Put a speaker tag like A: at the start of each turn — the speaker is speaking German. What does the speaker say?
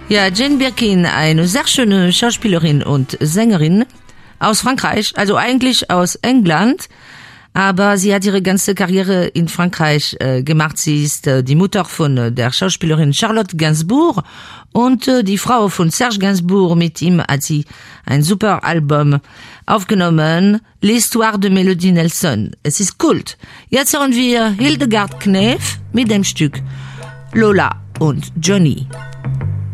A: Ja, Jane Birkin, eine sehr schöne Schauspielerin und Sängerin aus Frankreich, also eigentlich aus England, aber sie hat ihre ganze Karriere in Frankreich gemacht. Sie ist die Mutter von der Schauspielerin Charlotte Gainsbourg und die Frau von Serge Gainsbourg. Mit ihm hat sie ein super Album aufgenommen, L'Histoire de Melody Nelson. Es ist Kult. Jetzt hören wir Hildegard Knef mit dem Stück Lola und Johnny.